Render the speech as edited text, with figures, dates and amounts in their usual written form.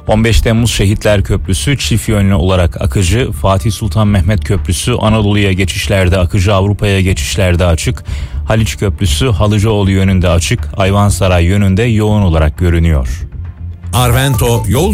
15 Temmuz Şehitler Köprüsü çift yönlü olarak akıcı. Fatih Sultan Mehmet Köprüsü Anadolu'ya geçişlerde akıcı, Avrupa'ya geçişlerde açık. Haliç Köprüsü Halıcıoğlu yönünde açık, Ayvansaray yönünde yoğun olarak görünüyor. Arvento yol